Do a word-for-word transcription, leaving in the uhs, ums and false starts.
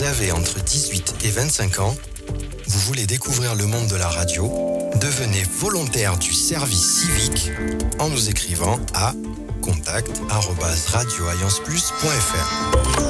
Vous avez entre dix-huit et vingt-cinq ans, vous voulez découvrir le monde de la radio, devenez volontaire du service civique en nous écrivant à contact arobase radio alliance plus point f r.